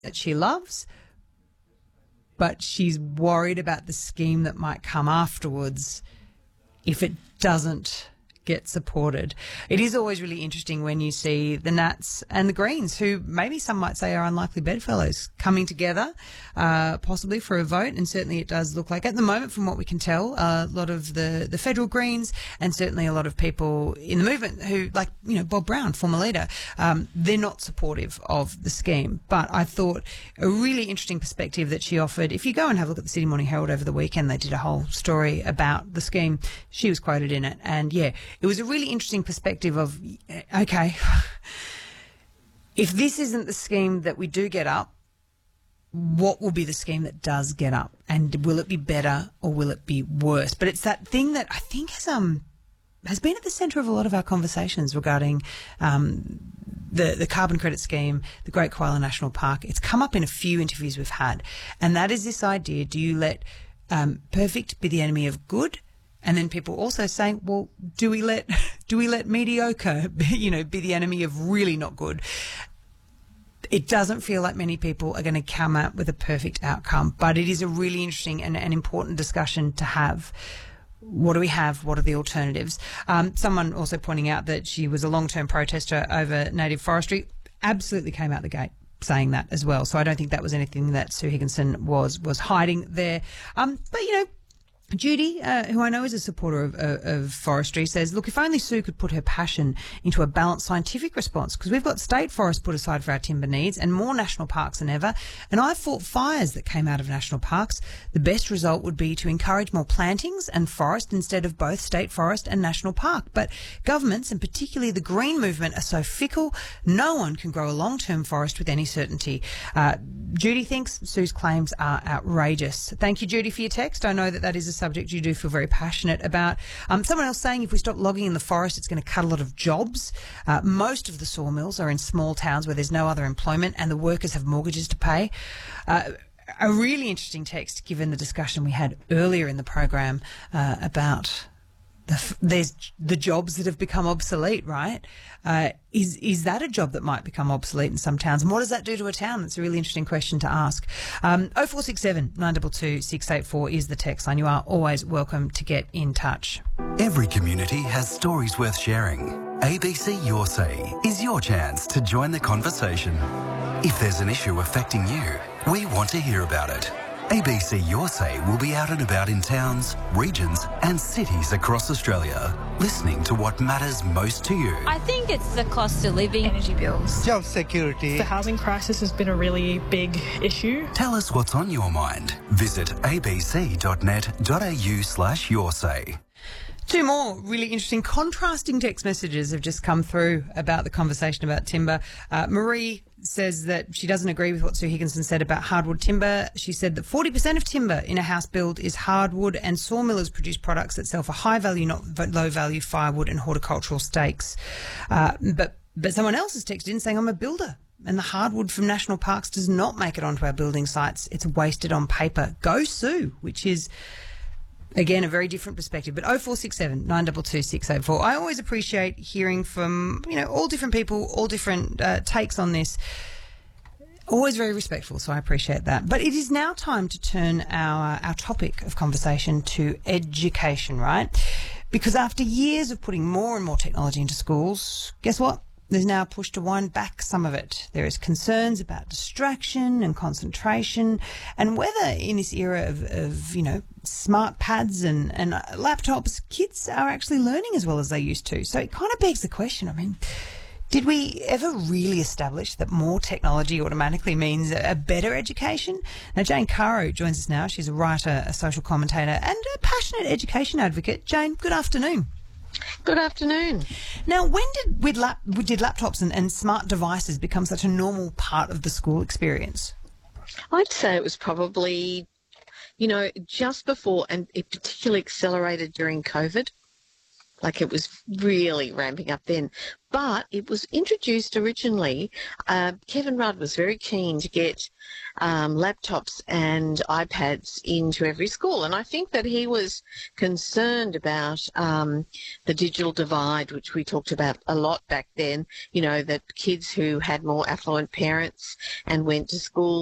that she loves, but she's worried about the scheme that might come afterwards if it doesn't get supported. It is always really interesting when you see the Nats and the Greens, who maybe some might say are unlikely bedfellows, coming together, possibly for a vote. And certainly it does look like, at the moment, from what we can tell, a lot of the federal Greens and certainly a lot of people in the movement who, like, Bob Brown, former leader, they're not supportive of the scheme. But I thought a really interesting perspective that she offered. If you go and have a look at the Sydney Morning Herald over the weekend, they did a whole story about the scheme. She was quoted in it. And yeah, it was a really interesting perspective of, okay, if this isn't the scheme that we do get up, what will be the scheme that does get up? And will it be better or will it be worse? But it's that thing that I think has been at the centre of a lot of our conversations regarding the carbon credit scheme, the Great Koala National Park. It's come up in a few interviews we've had. And that is this idea, do you let perfect be the enemy of good? And then people also saying, well, do we let mediocre, be the enemy of really not good? It doesn't feel like many people are going to come out with a perfect outcome, but it is a really interesting and important discussion to have. What do we have? What are the alternatives? Someone also pointing out that she was a long-term protester over native forestry, absolutely came out the gate saying that as well. So I don't think that was anything that Sue Higginson was hiding there. But Judy, who I know is a supporter of forestry, says, look, if only Sue could put her passion into a balanced scientific response, because we've got state forests put aside for our timber needs and more national parks than ever. And I've fought fires that came out of national parks. The best result would be to encourage more plantings and forest instead of both state forest and national park. But governments, and particularly the Green movement, are so fickle, no one can grow a long-term forest with any certainty. Judy thinks Sue's claims are outrageous. Thank you, Judy, for your text. I know that is a subject you do feel very passionate about. Someone else saying if we stop logging in the forest, it's going to cut a lot of jobs. Most of the sawmills are in small towns where there's no other employment and the workers have mortgages to pay. A really interesting text, given the discussion we had earlier in the program about there's the jobs that have become obsolete, right? Is that a job that might become obsolete in some towns? And what does that do to a town? That's a really interesting question to ask. 0467 922 684 is the text line. You are always welcome to get in touch. Every community has stories worth sharing. ABC Your Say is your chance to join the conversation. If there's an issue affecting you, we want to hear about it. ABC Your Say will be out and about in towns, regions and cities across Australia, listening to what matters most to you. I think it's the cost of living, energy bills, job security. The housing crisis has been a really big issue. Tell us what's on your mind. Visit abc.net.au/yoursay. Two more really interesting contrasting text messages have just come through about the conversation about timber. Marie says that she doesn't agree with what Sue Higginson said about hardwood timber. She said that 40% of timber in a house build is hardwood, and sawmillers produce products that sell for high value, not low value firewood and horticultural stakes. But someone else has texted in saying, I'm a builder and the hardwood from national parks does not make it onto our building sites. It's wasted on paper. Go Sue, which is, again, a very different perspective. But 0467 922 684. I always appreciate hearing from, all different people, all different takes on this. Always very respectful, so I appreciate that. But it is now time to turn our topic of conversation to education, right? Because after years of putting more and more technology into schools, guess what? There's now a push to wind back some of it. There is concerns about distraction and concentration, and whether in this era of smart pads and laptops, kids are actually learning as well as they used to. So it kind of begs the question, did we ever really establish that more technology automatically means a better education? Now, Jane Caro joins us now. She's a writer, a social commentator and a passionate education advocate. Jane, good afternoon. Good afternoon. Now, when did laptops and smart devices become such a normal part of the school experience? I'd say it was probably, just before, and it particularly accelerated during COVID. Like, it was really ramping up then. But it was introduced originally. Kevin Rudd was very keen to get laptops and iPads into every school. And I think that he was concerned about the digital divide, which we talked about a lot back then, you know, that kids who had more affluent parents and went to school